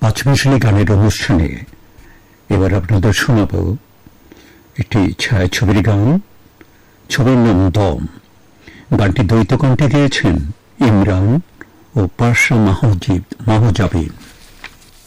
পাঁচমিশালি গানের অনুষ্ঠানে এবার আপনাদের শোনাব একটি ছায়াছবির গান। ছবির নাম দম। গানটি দ্বৈত কণ্ঠে গেয়েছেন ইমরান ও পাশা মাহজাবিন।